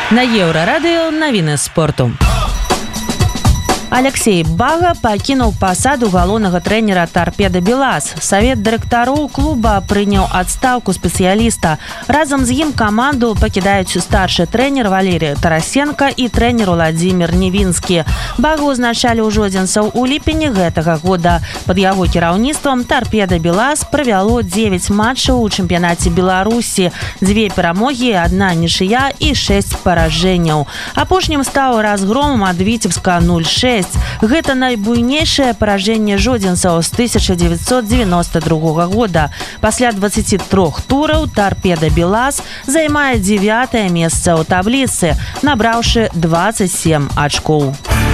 На Еўрарадыё навіны спорту. Алексей Бага пакінуў пасаду галоўнага трэнера «Торпеда БелАЗ». Савет дырэктароў клуба прыняў адстаўку спецыяліста. Разам з ім каманду пакідаюць старшы трэнер Валерий Тарасенко і трэнер Владзімир Невінскі. Багу узначалі ўжодзінцаў у ліпені гэтага года. Пад яго кіраўніцтвам «Торпеда БелАЗ» правяло 9 матчаў у чэмпіянаце Беларусі, 2 перамогі, 1 нічыя і 6 паражэнняў. Апошнім стаў разгромам ад Віцебска 0-6. Гэта найбуйнейшае паражэнне жодзінцаў з 1992 года. Пасля 23 тураў «Торпеда БелАЗ» займае 9-е месца ў табліцы, набраўшы 27 ачкоў.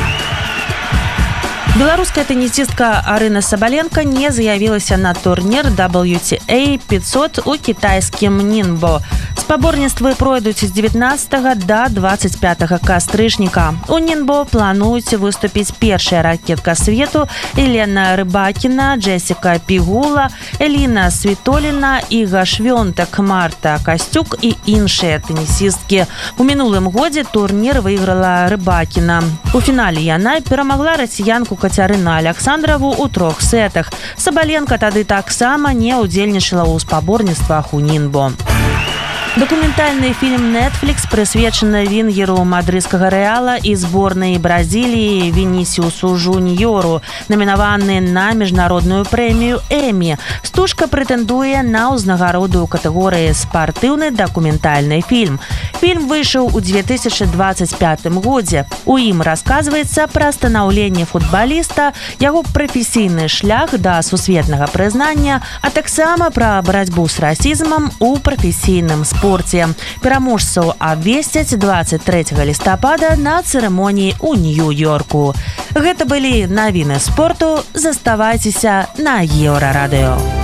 Беларуская тенісістка Арына Сабаленко не заявілася на турнір WTA 500 у кітайскім Нінбо. Спаборніцтвы пройдуць з 19 до 25 кастрычніка. У Нінбо плануюць выступіць першая ракетка свету Елена Рыбакіна, Джесіка Пігула, Эліна Світоліна, Іга Швёнтак, Марта Касцюк і іншыя тенісісткі. У мінулым годзе турнір выйграла Рыбакіна. У фінале яна перамагла расіянку Кацярыну Александрову ў 3 сетах. Сабаленко тады таксама не ўдзельнічала ў спаборніцтвах у Нінбо. Документальны фільм Netflix прысвечаны вінгеру мадрыдскага Рэала і зборнай Бразіліі Вінісіусу Жуніору, намінаваны на міжнародную прэмію Эмі. Стужка прэтэндуе на ўзнагароду ў катэгорыі спартыўны дакументальны фільм. Фільм выйшаў у 2025 годзе. У ім расказваецца пра станаўленне футбаліста, яго прафесійны шлях да сусветнага прызнання, а таксама пра барацьбу з расізмам у прафесійным спорце. Пераможцаў абвесцяць 23 лістапада на цырымоніі ў Нью-Йорку. Гэта былі навіны спорту. Заставайцеся на Еўрарадыё.